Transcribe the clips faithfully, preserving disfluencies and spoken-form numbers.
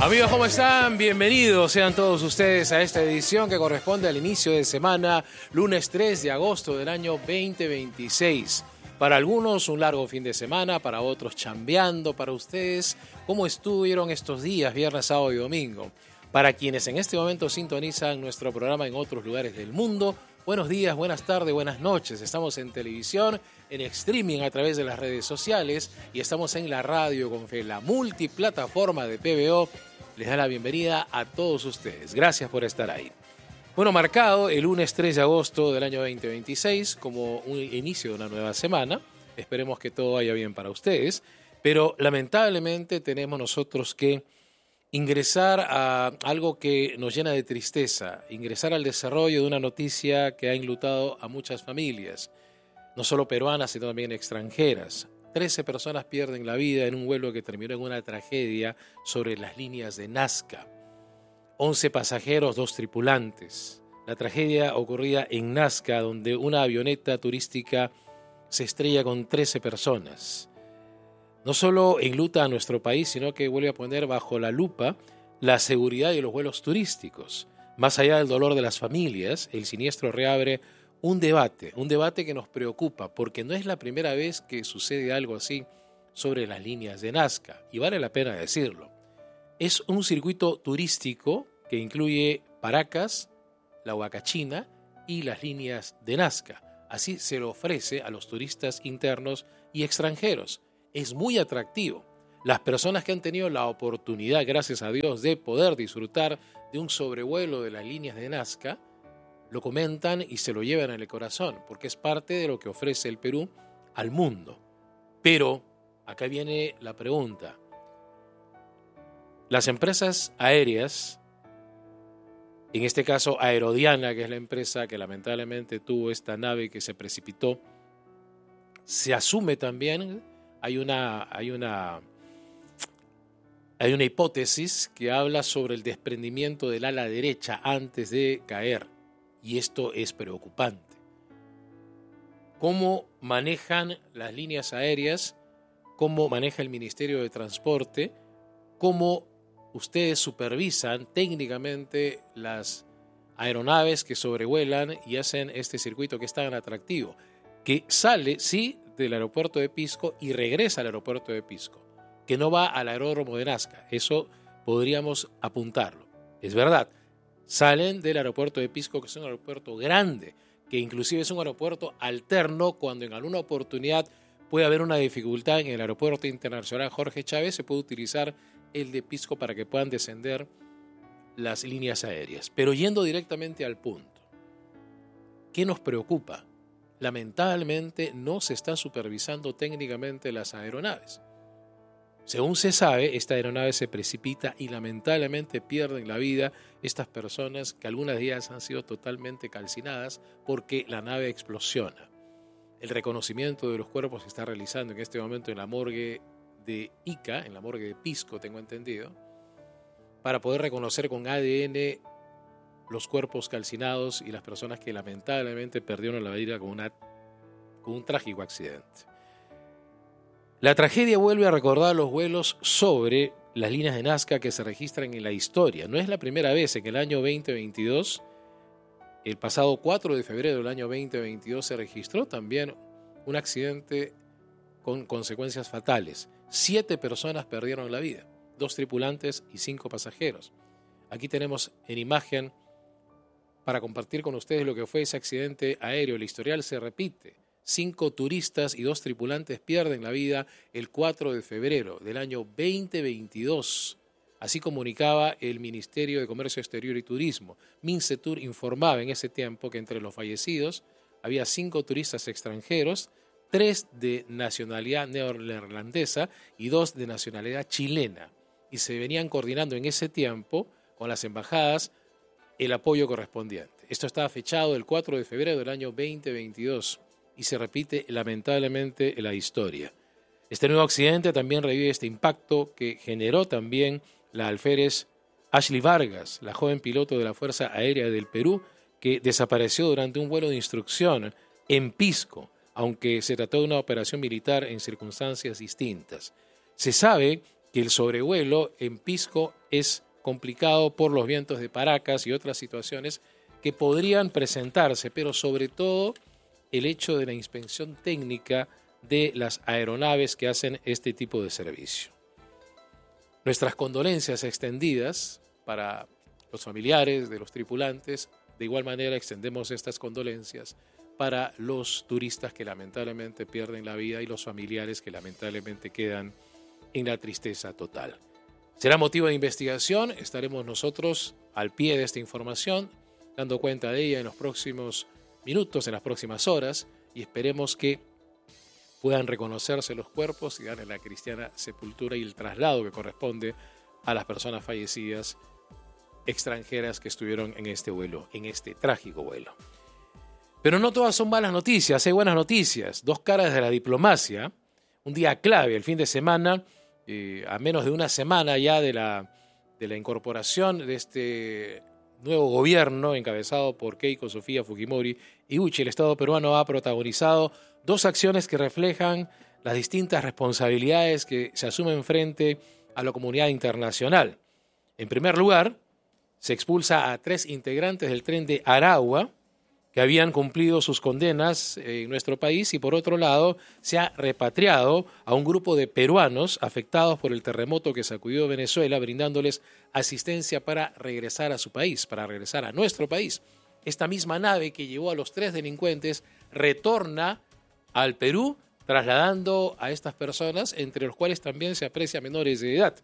Amigos, ¿cómo están? Bienvenidos sean todos ustedes a esta edición que corresponde al inicio de semana, lunes tres de agosto del año veinte veintiséis. Para algunos un largo fin de semana, para otros chambeando, para ustedes, ¿cómo estuvieron estos días, viernes, sábado y domingo? Para quienes en este momento sintonizan nuestro programa en otros lugares del mundo, buenos días, buenas tardes, buenas noches. Estamos en televisión, en streaming a través de las redes sociales y estamos en la radio con fe, la multiplataforma de P B O. Les da la bienvenida a todos ustedes. Gracias por estar ahí. Bueno, marcado el lunes tres de agosto del año veinte veintiséis como un inicio de una nueva semana. Esperemos que todo vaya bien para ustedes. Pero lamentablemente tenemos nosotros que ingresar a algo que nos llena de tristeza. Ingresar al desarrollo de una noticia que ha enlutado a muchas familias. No solo peruanas, sino también extranjeras. Trece personas pierden la vida en un vuelo que terminó en una tragedia sobre las líneas de Nazca. Once pasajeros, dos tripulantes. La tragedia ocurría en Nazca, donde una avioneta turística se estrella con trece personas. No solo enluta a nuestro país, sino que vuelve a poner bajo la lupa la seguridad de los vuelos turísticos. Más allá del dolor de las familias, el siniestro reabre un debate, un debate que nos preocupa, porque no es la primera vez que sucede algo así sobre las líneas de Nazca, y vale la pena decirlo. Es un circuito turístico que incluye Paracas, la Huacachina y las líneas de Nazca. Así se lo ofrece a los turistas internos y extranjeros. Es muy atractivo. Las personas que han tenido la oportunidad, gracias a Dios, de poder disfrutar de un sobrevuelo de las líneas de Nazca, lo comentan y se lo llevan en el corazón, porque es parte de lo que ofrece el Perú al mundo. Pero acá viene la pregunta. Las empresas aéreas, en este caso Aerodiana, que es la empresa que lamentablemente tuvo esta nave que se precipitó, se asume también, hay una, hay una, hay una hipótesis que habla sobre el desprendimiento del ala derecha antes de caer. Y esto es preocupante. ¿Cómo manejan las líneas aéreas? ¿Cómo maneja el Ministerio de Transporte? ¿Cómo ustedes supervisan técnicamente las aeronaves que sobrevuelan y hacen este circuito que es tan atractivo? Que sale, sí, del aeropuerto de Pisco y regresa al aeropuerto de Pisco. Que no va al aeródromo de Nazca. Eso podríamos apuntarlo. Es verdad. Salen del aeropuerto de Pisco, que es un aeropuerto grande, que inclusive es un aeropuerto alterno cuando en alguna oportunidad puede haber una dificultad en el aeropuerto internacional Jorge Chávez, se puede utilizar el de Pisco para que puedan descender las líneas aéreas. Pero yendo directamente al punto, ¿qué nos preocupa? Lamentablemente no se está supervisando técnicamente las aeronaves. Según se sabe, esta aeronave se precipita y lamentablemente pierden la vida estas personas que algunas de ellas han sido totalmente calcinadas porque la nave explosiona. El reconocimiento de los cuerpos se está realizando en este momento en la morgue de Ica, en la morgue de Pisco, tengo entendido, para poder reconocer con A D N los cuerpos calcinados y las personas que lamentablemente perdieron la vida con, una, con un trágico accidente. La tragedia vuelve a recordar los vuelos sobre las líneas de Nazca que se registran en la historia. No es la primera vez. En el año veinte veintidós, el pasado cuatro de febrero del año veinte veintidós, se registró también un accidente con consecuencias fatales. Siete personas perdieron la vida, dos tripulantes y cinco pasajeros. Aquí tenemos en imagen para compartir con ustedes lo que fue ese accidente aéreo. El historial se repite. Cinco turistas y dos tripulantes pierden la vida el cuatro de febrero del año veinte veintidós. Así comunicaba el Ministerio de Comercio Exterior y Turismo. Mincetur informaba en ese tiempo que entre los fallecidos había cinco turistas extranjeros, tres de nacionalidad neerlandesa y dos de nacionalidad chilena. Y se venían coordinando en ese tiempo con las embajadas el apoyo correspondiente. Esto estaba fechado el cuatro de febrero del año veinte veintidós. Y se repite lamentablemente la historia. Este nuevo accidente también revive este impacto que generó también la alférez Ashley Vargas, la joven piloto de la Fuerza Aérea del Perú, que desapareció durante un vuelo de instrucción en Pisco, aunque se trató de una operación militar en circunstancias distintas. Se sabe que el sobrevuelo en Pisco es complicado por los vientos de Paracas y otras situaciones que podrían presentarse, pero sobre todo el hecho de la inspección técnica de las aeronaves que hacen este tipo de servicio. Nuestras condolencias extendidas para los familiares de los tripulantes. De igual manera extendemos estas condolencias para los turistas que lamentablemente pierden la vida y los familiares que lamentablemente quedan en la tristeza total. Será motivo de investigación, estaremos nosotros al pie de esta información, dando cuenta de ella en los próximos minutos, en las próximas horas, y esperemos que puedan reconocerse los cuerpos y darle la cristiana sepultura y el traslado que corresponde a las personas fallecidas extranjeras que estuvieron en este vuelo, en este trágico vuelo. Pero no todas son malas noticias, hay buenas noticias, dos caras de la diplomacia, un día clave, el fin de semana, eh, a menos de una semana ya de la, de la incorporación de este nuevo gobierno encabezado por Keiko Sofía Fujimori Iuchi. El Estado peruano ha protagonizado dos acciones que reflejan las distintas responsabilidades que se asumen frente a la comunidad internacional. En primer lugar, se expulsa a tres integrantes del tren de Aragua que habían cumplido sus condenas en nuestro país, y por otro lado se ha repatriado a un grupo de peruanos afectados por el terremoto que sacudió Venezuela, brindándoles asistencia para regresar a su país, para regresar a nuestro país. Esta misma nave que llevó a los tres delincuentes retorna al Perú, trasladando a estas personas, entre los cuales también se aprecia menores de edad.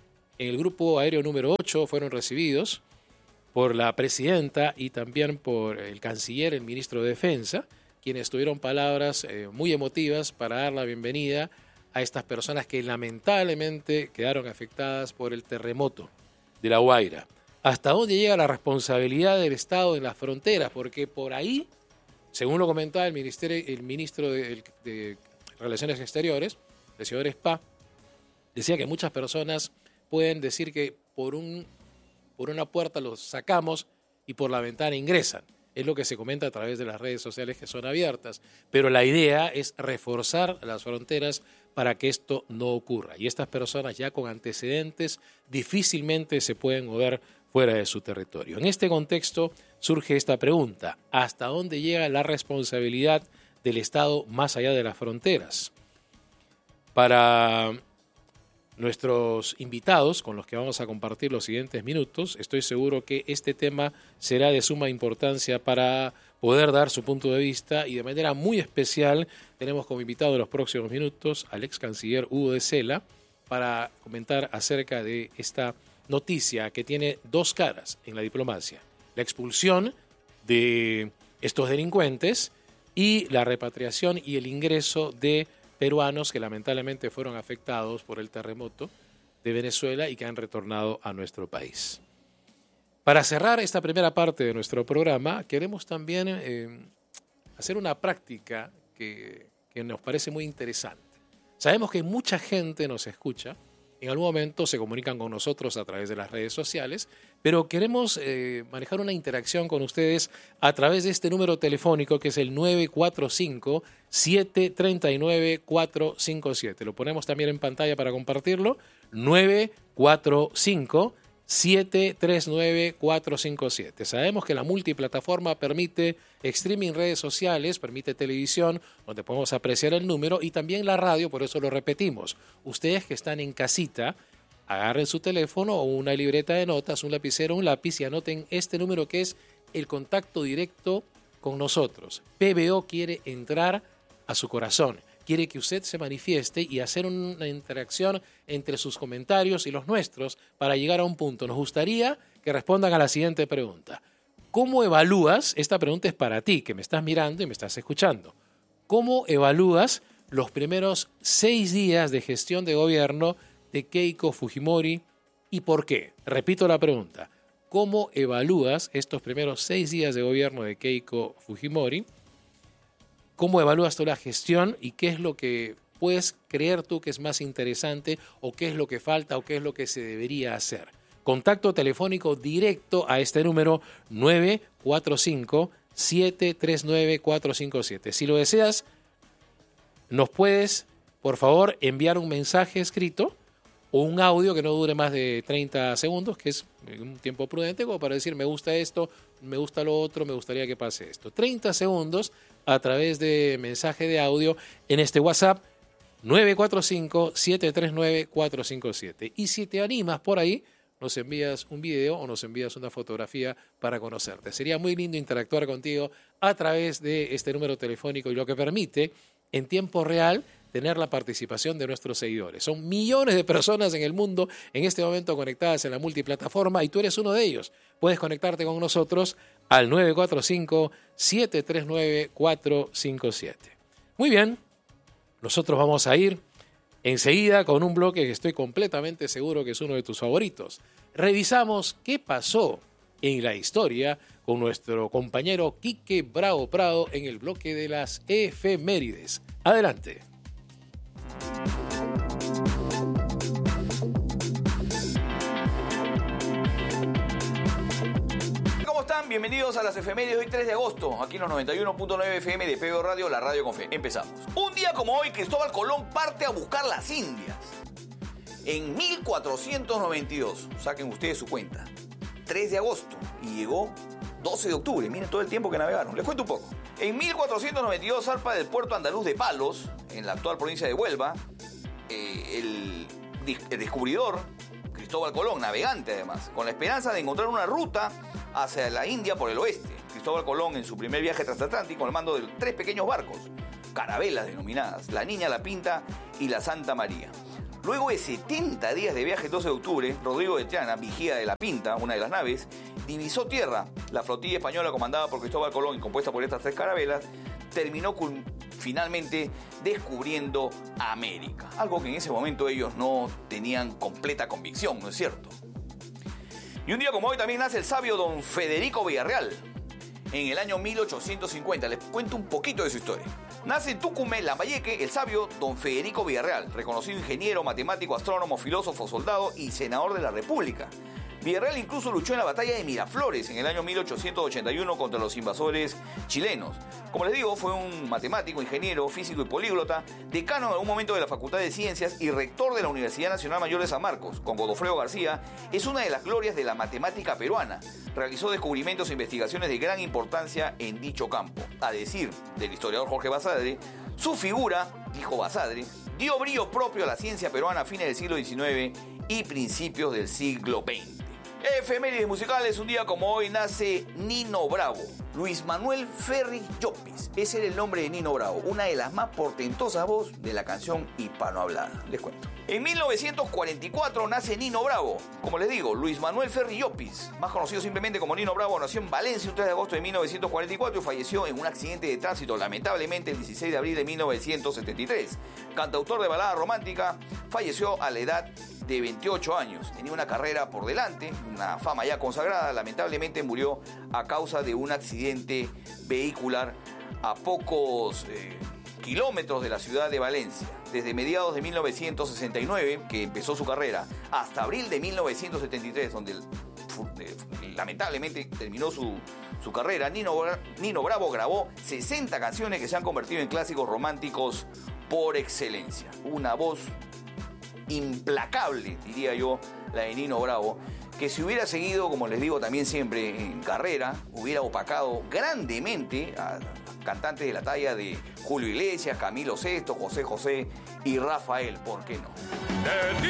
En el grupo aéreo número ocho fueron recibidos por la presidenta y también por el canciller, el ministro de Defensa, quienes tuvieron palabras eh, muy emotivas para dar la bienvenida a estas personas que lamentablemente quedaron afectadas por el terremoto de La Guaira. ¿Hasta dónde llega la responsabilidad del Estado en las fronteras? Porque por ahí, según lo comentaba el, ministerio, el ministro de, de Relaciones Exteriores, el señor Spa, decía que muchas personas pueden decir que por un por una puerta los sacamos y por la ventana ingresan. Es lo que se comenta a través de las redes sociales que son abiertas. Pero la idea es reforzar las fronteras para que esto no ocurra. Y estas personas ya con antecedentes difícilmente se pueden mover fuera de su territorio. En este contexto surge esta pregunta: ¿hasta dónde llega la responsabilidad del Estado más allá de las fronteras? Para nuestros invitados, con los que vamos a compartir los siguientes minutos, estoy seguro que este tema será de suma importancia para poder dar su punto de vista, y de manera muy especial tenemos como invitado en los próximos minutos al ex canciller Hugo de Sela para comentar acerca de esta noticia que tiene dos caras en la diplomacia: la expulsión de estos delincuentes y la repatriación y el ingreso de peruanos que lamentablemente fueron afectados por el terremoto de Venezuela y que han retornado a nuestro país. Para cerrar esta primera parte de nuestro programa, queremos también eh, hacer una práctica que, que nos parece muy interesante. Sabemos que mucha gente nos escucha, en algún momento se comunican con nosotros a través de las redes sociales, pero queremos eh, manejar una interacción con ustedes a través de este número telefónico que es el nueve cuatro cinco, siete tres nueve, cuatro cinco siete. Lo ponemos también en pantalla para compartirlo. nueve cuatro cinco, siete tres nueve, cuatro cinco siete. Sabemos que la multiplataforma permite streaming, redes sociales, permite televisión, donde podemos apreciar el número, y también la radio, por eso lo repetimos. Ustedes que están en casita, agarren su teléfono o una libreta de notas, un lapicero, un lápiz, y anoten este número que es el contacto directo con nosotros. P B O quiere entrar a su corazón, quiere que usted se manifieste y hacer una interacción entre sus comentarios y los nuestros para llegar a un punto. Nos gustaría que respondan a la siguiente pregunta. ¿Cómo evalúas? Esta pregunta es para ti, que me estás mirando y me estás escuchando. ¿Cómo evalúas los primeros seis días de gestión de gobierno de Keiko Fujimori y por qué? Repito la pregunta. ¿Cómo evalúas estos primeros seis días de gobierno de Keiko Fujimori? ¿Cómo evalúas tú la gestión y qué es lo que puedes creer tú que es más interesante, o qué es lo que falta, o qué es lo que se debería hacer? Contacto telefónico directo a este número nueve cuatro cinco, siete tres nueve, cuatro cinco siete. Si lo deseas, nos puedes, por favor, enviar un mensaje escrito o un audio que no dure más de treinta segundos, que es un tiempo prudente como para decir me gusta esto, me gusta lo otro, me gustaría que pase esto. treinta segundos a través de mensaje de audio en este WhatsApp nueve cuatro cinco, siete tres nueve, cuatro cinco siete. Y si te animas por ahí, nos envías un video o nos envías una fotografía para conocerte. Sería muy lindo interactuar contigo a través de este número telefónico y lo que permite en tiempo real tener la participación de nuestros seguidores. Son millones de personas en el mundo en este momento conectadas en la multiplataforma y tú eres uno de ellos. Puedes conectarte con nosotros al nueve cuatro cinco, siete tres nueve, cuatro cinco siete. Muy bien, nosotros vamos a ir enseguida con un bloque que estoy completamente seguro que es uno de tus favoritos. Revisamos qué pasó en la historia con nuestro compañero Quique Bravo Prado en el bloque de las efemérides. Adelante. ¿Cómo están? Bienvenidos a las efemérides de hoy tres de agosto, aquí en los noventa y uno punto nueve F M de P B O Radio, la radio con fe. Empezamos. Un día como hoy, Cristóbal Colón parte a buscar las Indias. En mil cuatrocientos noventa y dos, saquen ustedes su cuenta, tres de agosto, y llegó doce de octubre. Miren todo el tiempo que navegaron. Les cuento un poco. En mil cuatrocientos noventa y dos zarpa del puerto andaluz de Palos, en la actual provincia de Huelva, eh, el, el descubridor Cristóbal Colón, navegante además, con la esperanza de encontrar una ruta hacia la India por el oeste. Cristóbal Colón, en su primer viaje transatlántico, al mando de tres pequeños barcos, carabelas denominadas, la Niña, la Pinta y la Santa María. Luego de setenta días de viaje, el doce de octubre, Rodrigo de Triana, vigía de la Pinta, una de las naves, divisó tierra. La flotilla española comandada por Cristóbal Colón y compuesta por estas tres carabelas, terminó con, finalmente descubriendo América. Algo que en ese momento ellos no tenían completa convicción, ¿no es cierto? Y un día como hoy también nace el sabio don Federico Villarreal, en el año mil ochocientos cincuenta. Les cuento un poquito de su historia. Nace en Tucumán, Lambayeque, el sabio don Federico Villarreal, reconocido ingeniero, matemático, astrónomo, filósofo, soldado y senador de la República. Villarreal incluso luchó en la batalla de Miraflores en el año mil ochocientos ochenta y uno contra los invasores chilenos. Como les digo, fue un matemático, ingeniero, físico y políglota, decano en algún momento de la Facultad de Ciencias y rector de la Universidad Nacional Mayor de San Marcos. Con Godofredo García, es una de las glorias de la matemática peruana. Realizó descubrimientos e investigaciones de gran importancia en dicho campo. A decir del historiador Jorge Basadre, su figura, dijo Basadre, dio brillo propio a la ciencia peruana a fines del siglo diecinueve y principios del siglo veinte. Efemérides musicales, un día como hoy nace Nino Bravo. Luis Manuel Ferri Llopis, ese era el nombre de Nino Bravo, una de las más portentosas voces de la canción hispanohablada. Les cuento. En mil novecientos cuarenta y cuatro nace Nino Bravo. Como les digo, Luis Manuel Ferri Llopis, más conocido simplemente como Nino Bravo, nació en Valencia un tres de agosto de mil novecientos cuarenta y cuatro y falleció en un accidente de tránsito, lamentablemente el dieciséis de abril de mil novecientos setenta y tres. Cantautor de balada romántica, falleció a la edad de veintiocho años. Tenía una carrera por delante, una fama ya consagrada. Lamentablemente murió a causa de un accidente vehicular a pocos eh, kilómetros de la ciudad de Valencia. Desde mediados de mil novecientos sesenta y nueve, que empezó su carrera, hasta abril de mil novecientos setenta y tres, donde eh, lamentablemente terminó su, su carrera, Nino, Nino Bravo grabó sesenta canciones que se han convertido en clásicos románticos por excelencia. Una voz implacable, diría yo, la de Nino Bravo, que si hubiera seguido, como les digo también siempre, en carrera, hubiera opacado grandemente a cantantes de la talla de Julio Iglesias, Camilo Sesto, José José y Rafael, ¿por qué no?